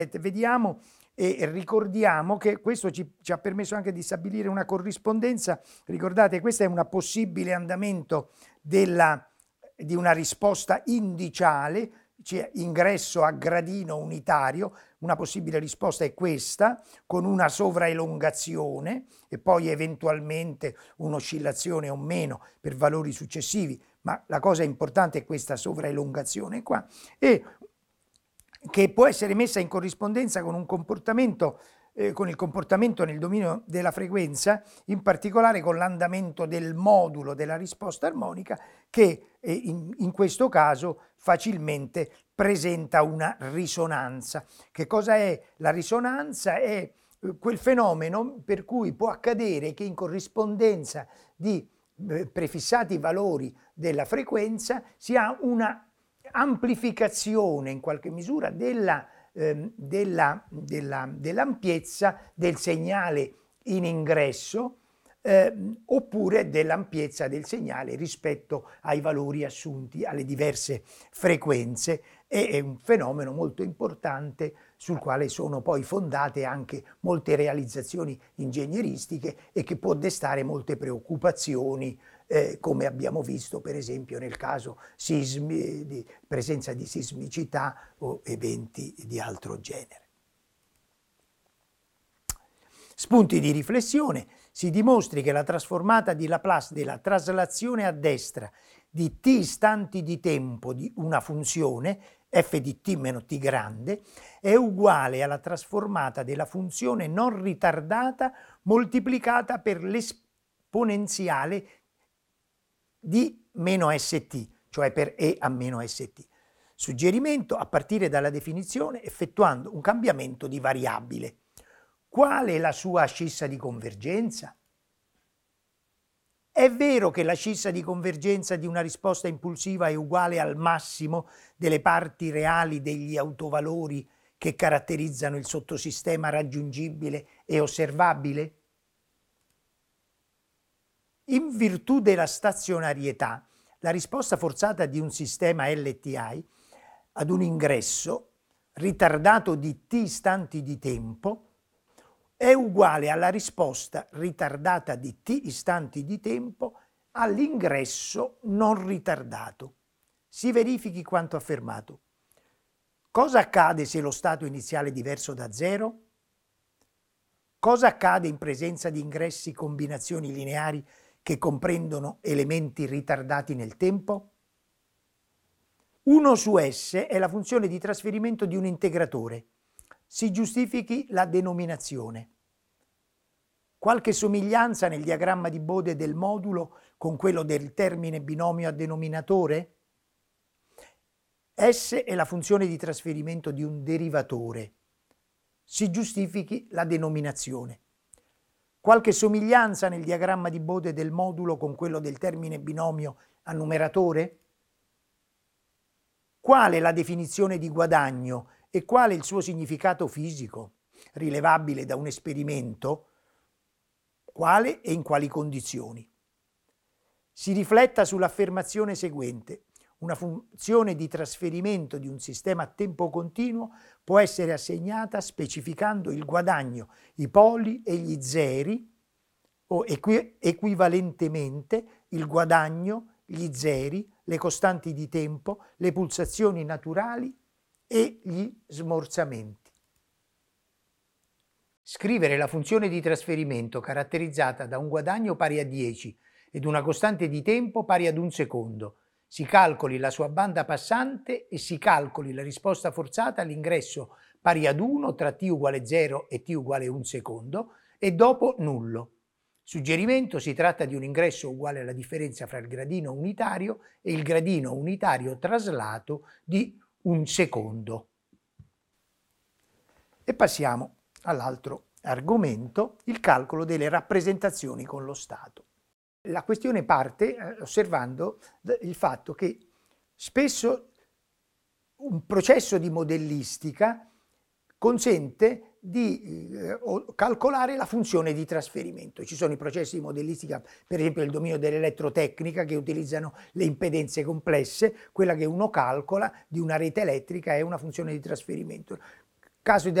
Vediamo e ricordiamo che questo ci ha permesso anche di stabilire una corrispondenza. Ricordate, questo è un possibile andamento di una risposta indiciale, cioè ingresso a gradino unitario. Una possibile risposta è questa, con una sovraelongazione e poi eventualmente un'oscillazione o meno per valori successivi, ma la cosa importante è questa sovraelongazione qua, e che può essere messa in corrispondenza con un comportamento, con il comportamento nel dominio della frequenza, in particolare con l'andamento del modulo della risposta armonica, che in questo caso facilmente presenta una risonanza. Che cosa è la risonanza? È quel fenomeno per cui può accadere che in corrispondenza di prefissati valori della frequenza si ha una amplificazione in qualche misura dell'ampiezza del segnale in ingresso, oppure dell'ampiezza del segnale rispetto ai valori assunti alle diverse frequenze. È un fenomeno molto importante sul quale sono poi fondate anche molte realizzazioni ingegneristiche e che può destare molte preoccupazioni, come abbiamo visto per esempio nel caso di presenza di sismicità o eventi di altro genere. Spunti di riflessione: si dimostri che la trasformata di Laplace della traslazione a destra di t istanti di tempo di una funzione f di t meno t grande è uguale alla trasformata della funzione non ritardata moltiplicata per l'esponenziale di meno st, cioè per e a meno st. Suggerimento a partire dalla definizione effettuando un cambiamento di variabile. Qual è la sua ascissa di convergenza? È vero che l'ascissa di convergenza di una risposta impulsiva è uguale al massimo delle parti reali degli autovalori che caratterizzano il sottosistema raggiungibile e osservabile? In virtù della stazionarietà, la risposta forzata di un sistema LTI ad un ingresso ritardato di t istanti di tempo è uguale alla risposta ritardata di t istanti di tempo all'ingresso non ritardato. Si verifichi quanto affermato. Cosa accade se lo stato iniziale è diverso da zero? Cosa accade in presenza di ingressi combinazioni lineari che comprendono elementi ritardati nel tempo? 1 su S è la funzione di trasferimento di un integratore. Si giustifichi la denominazione. Qualche somiglianza nel diagramma di Bode del modulo con quello del termine binomio a denominatore? S è la funzione di trasferimento di un derivatore. Si giustifichi la denominazione. Qualche somiglianza nel diagramma di Bode del modulo con quello del termine binomio a numeratore? Qual è la definizione di guadagno e qual è il suo significato fisico, rilevabile da un esperimento? Quale e in quali condizioni? Si rifletta sull'affermazione seguente: una funzione di trasferimento di un sistema a tempo continuo può essere assegnata specificando il guadagno, i poli e gli zeri, o equivalentemente il guadagno, gli zeri, le costanti di tempo, le pulsazioni naturali e gli smorzamenti. Scrivere la funzione di trasferimento caratterizzata da un guadagno pari a 10 ed una costante di tempo pari ad 1 secondo. Si calcoli la sua banda passante e si calcoli la risposta forzata all'ingresso pari ad 1 tra t uguale 0 e t uguale 1 secondo e dopo nullo. Suggerimento: si tratta di un ingresso uguale alla differenza fra il gradino unitario e il gradino unitario traslato di 1 secondo. E passiamo all'altro argomento, il calcolo delle rappresentazioni con lo stato. La questione parte osservando il fatto che spesso un processo di modellistica consente di calcolare la funzione di trasferimento. Ci sono i processi di modellistica, per esempio il dominio dell'elettrotecnica, che utilizzano le impedenze complesse. Quella che uno calcola di una rete elettrica è una funzione di trasferimento. caso di